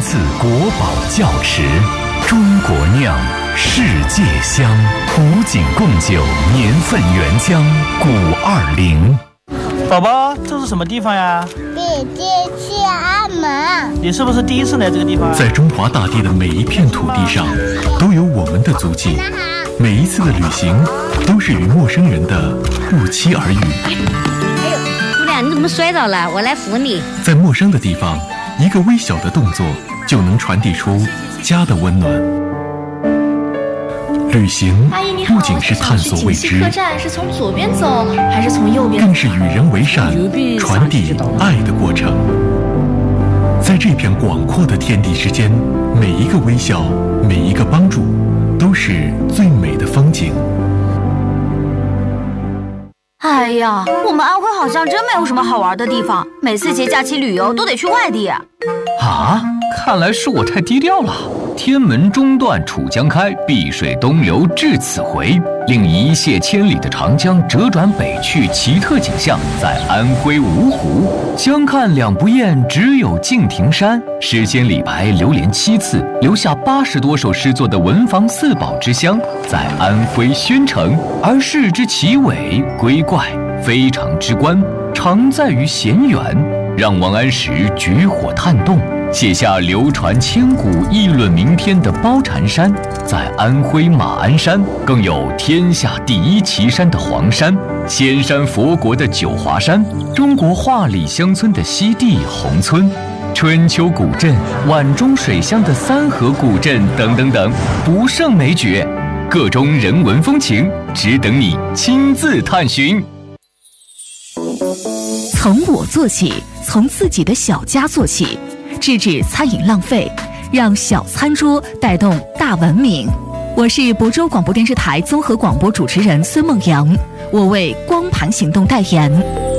次国宝窖池，中国酿，世界香，古井贡酒年份原浆520。 宝宝，这是什么地方呀？ 姐姐去安门。 你是不是第一次来这个地方？ 在中华大地的每一片土地上，都有我们的足迹。每一次的旅行，都是与陌生人的不期而遇。 哎呦，姑娘，你怎么摔倒了？我来扶你。 在陌生的地方，一个微小的动作就能传递出家的温暖。旅行不仅是探索未知， 客栈是从左边走还是从右边？ 更是与人为善、传递爱的过程。在这片广阔的天地之间，每一个微笑，每一个帮助，都是最美的风景。 哎呀，我们安徽好像真没有什么好玩的地方，每次节假期旅游都得去外地。 啊，看来是我太低调了。天门中断楚江开，碧水东流至此回，令一泻千里的长江折转北去，奇特景象在安徽芜湖。相看两不厌，只有敬亭山。诗仙李白流连7次，留下80多首诗作的文房四宝之乡在安徽宣城。而事之奇伟瑰怪，非常之观，常在于咸远，让王安石举火探洞，写下流传千古、议论名篇的包禅山，在安徽马鞍山更有天下第一奇山的黄山，仙山佛国的九华山，中国画里乡村的西递宏村，春秋古镇、皖中水乡的三河古镇等等等，不胜枚举。各中人文风情，只等你亲自探寻。 从我做起，从自己的小家做起，制止餐饮浪费，让小餐桌带动大文明。我是亳州广播电视台综合广播主持人孙梦阳，我为光盘行动代言。